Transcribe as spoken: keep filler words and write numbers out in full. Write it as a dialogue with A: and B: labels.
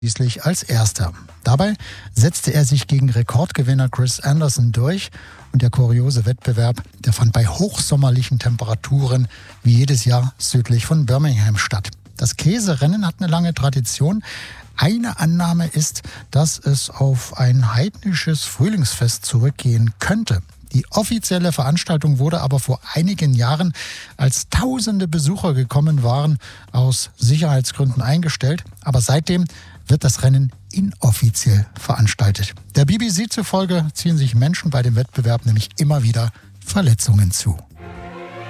A: schließlich als Erster. Dabei setzte er sich gegen Rekordgewinner Chris Anderson durch und der kuriose Wettbewerb, der fand bei hochsommerlichen Temperaturen wie jedes Jahr südlich von Birmingham statt. Das Käserennen hat eine lange Tradition. Eine Annahme ist, dass es auf ein heidnisches Frühlingsfest zurückgehen könnte. Die offizielle Veranstaltung wurde aber vor einigen Jahren, als tausende Besucher gekommen waren, aus Sicherheitsgründen eingestellt. Aber seitdem wird das Rennen inoffiziell veranstaltet. Der B B C zufolge ziehen sich Menschen bei dem Wettbewerb nämlich immer wieder Verletzungen zu.